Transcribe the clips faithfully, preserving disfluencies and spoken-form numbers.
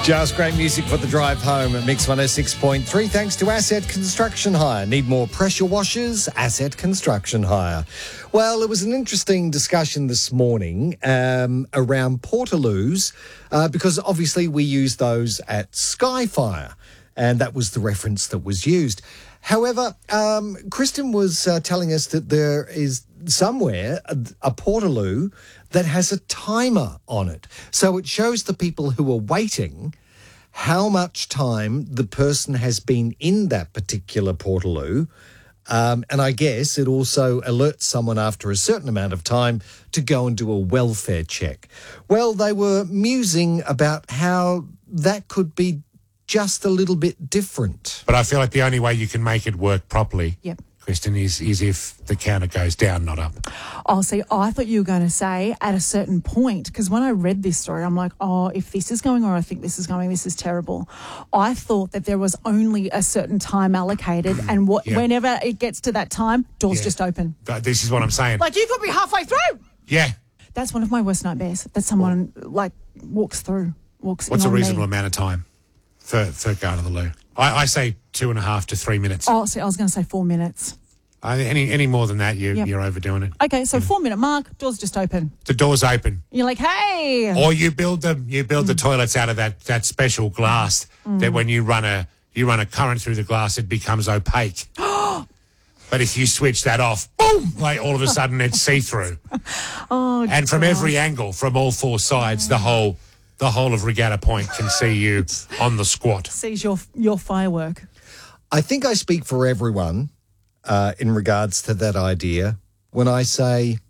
Just great music for the drive home at Mix one oh six point three. Thanks to Asset Construction Hire. Need more pressure washers? Asset Construction Hire. Well, it was an interesting discussion this morning um, around Portaloos uh, because obviously we use those at Skyfire, and that was the reference that was used. However, um, Kristen was uh, telling us that there is somewhere a, a Portaloo that has a timer on it. So it shows the people who are waiting how much time the person has been in that particular Portaloo. Um, and I guess it also alerts someone after a certain amount of time to go and do a welfare check. Well, they were musing about how that could be just a little bit different. But I feel like the only way you can make it work properly, yep. Kristen, is, is if the counter goes down, not up. Oh, see, I thought you were going to say at a certain point, because when I read this story, I'm like, oh, if this is going or I think this is going, this is terrible. I thought that there was only a certain time allocated and what, yeah. whenever it gets to that time, doors yeah. just open. This is what I'm saying. Like, you could be halfway through. Yeah. That's one of my worst nightmares, that someone, well, like, walks through, walks What's in a reasonable me. amount of time for, for going to the loo? I, I say two and a half to three minutes. Oh, see, I was going to say four minutes. Uh, any any more than that, you, Yep. you're overdoing it. Okay, so four minute mark, doors just open. The door's open. You're like, hey. Or you build them. You build Mm. the toilets out of that, that special glass Mm. that when you run a you run a current through the glass, it becomes opaque. But if you switch that off, boom! Like all of a sudden, it's see through. Oh, and from gosh. every angle, from all four sides, the whole the whole of Regatta Point can see you on the squat. Sees your your firework. I think I speak for everyone uh, in regards to that idea when I say,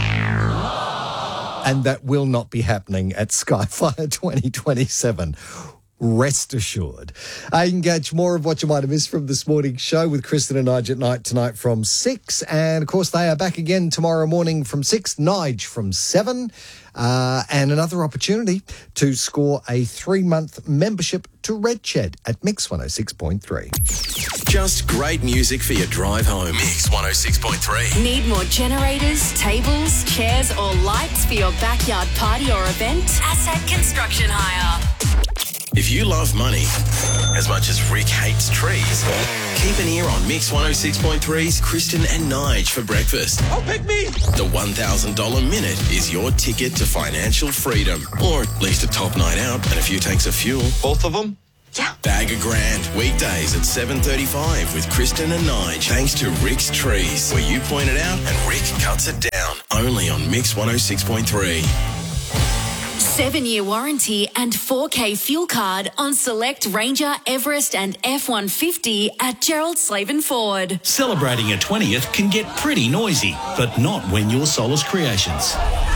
and that will not be happening at Skyfire twenty twenty-seven. Rest assured. Uh, you can catch more of what you might have missed from this morning's show with Kristen and Nige at night tonight from six. And, of course, they are back again tomorrow morning from six. Nige from seven. Uh, and another opportunity to score a three-month membership to Red Shed at Mix one oh six point three. Just great music for your drive home. Mix one oh six point three. Need more generators, tables, chairs or lights for your backyard party or event? Asset Construction Hire. If you love money as much as Rick hates trees, keep an ear on Mix one oh six point three's Kristen and Nige for breakfast. Oh, pick me! The one thousand dollars minute is your ticket to financial freedom, or at least a top night out and a few tanks of fuel. Both of them? Yeah. Bag a grand, weekdays at seven thirty-five with Kristen and Nige, thanks to Rick's Trees, where you point it out and Rick cuts it down. Only on Mix one oh six point three. Seven-year warranty and four K fuel card on select Ranger, Everest and F one fifty at Gerald Slaven Ford. Celebrating a twentieth can get pretty noisy, but not when you're Solace Creations.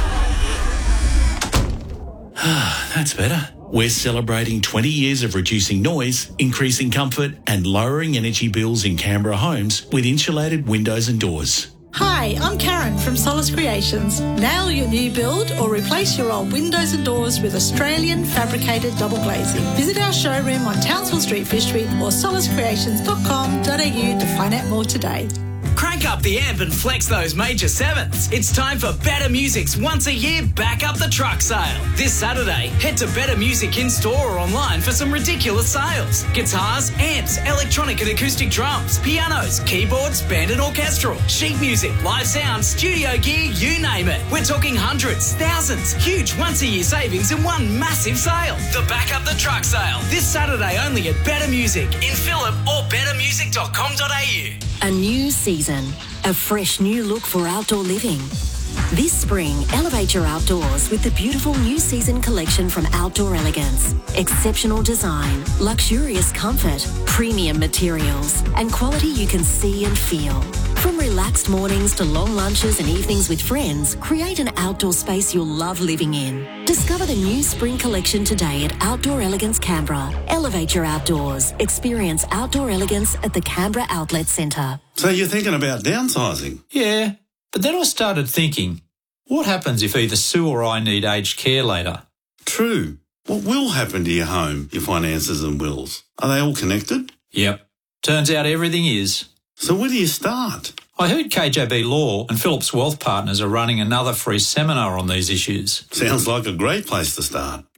That's better. We're celebrating twenty years of reducing noise, increasing comfort and lowering energy bills in Canberra homes with insulated windows and doors. Hi, I'm Karen from Solace Creations. Nail your new build or replace your old windows and doors with Australian fabricated double glazing. Visit our showroom on Townsville Street, Fish Street or solas creations dot com dot a u to find out more today. Crank up the amp and flex those major sevens. It's time for Better Music's once a year Back Up the Truck sale. This Saturday, head to Better Music in-store or online for some ridiculous sales. Guitars, amps, electronic and acoustic drums, pianos, keyboards, band and orchestral, sheet music, live sound, studio gear, you name it. We're talking hundreds, thousands, huge once a year savings in one massive sale. The Back Up the Truck sale. This Saturday only at Better Music in Phillip or better music dot com dot a u. A new season, a fresh new look for outdoor living. This spring, elevate your outdoors with the beautiful new season collection from Outdoor Elegance. Exceptional design, luxurious comfort, premium materials, and quality you can see and feel. From relaxed mornings to long lunches and evenings with friends, create an outdoor space you'll love living in. Discover the new spring collection today at Outdoor Elegance Canberra. Elevate your outdoors. Experience outdoor elegance at the Canberra Outlet Centre. So you're thinking about downsizing? Yeah, but then I started thinking, what happens if either Sue or I need aged care later? True. What will happen to your home, your finances and wills? Are they all connected? Yep. Turns out everything is. So where do you start? I heard K J B Law and Phillips Wealth Partners are running another free seminar on these issues. Sounds like a great place to start.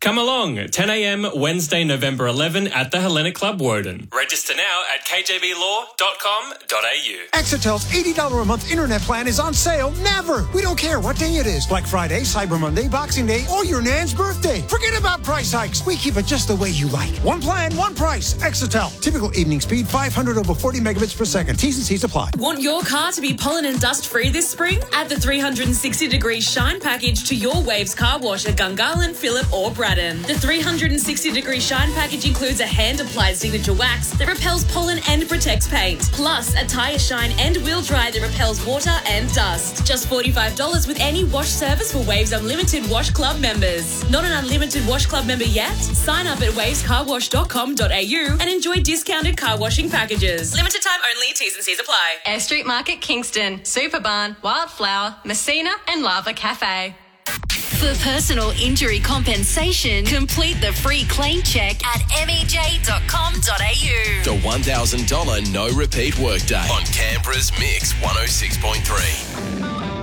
Come along, ten a m Wednesday, November eleventh at the Hellenic Club, Woden. Register now at k j b law dot com dot a u. Exetel's eighty dollars a month internet plan is on sale never. We don't care what day it is. Black Friday, Cyber Monday, Boxing Day, or your Nan's birthday. Forget about price hikes. We keep it just the way you like. One plan, one price. Exetel. Typical evening speed, five hundred over forty megabits per second. T's and C's apply. Want your car to be pollen and dust free this spring? Add the three hundred sixty degree shine package to your Waves car wash at Gungahlin, Phillip or Braddon. The three hundred sixty degree shine package includes a hand-applied signature wax that repels pollen and protects paint, plus a tyre shine and wheel dry that repels water and dust. Just forty-five dollars with any wash service for Waves Unlimited Wash Club members. Not an Unlimited Wash Club member yet? Sign up at waves car wash dot com dot a u and enjoy discounted car washing packages. Limited time only, T's and C's apply. Air Street Market Kingston, Superbarn, Wildflower, Messina and Lava Cafe. For personal injury compensation, complete the free claim check at m e j dot com dot a u. The one thousand dollars no repeat workday on Canberra's Mix one oh six point three.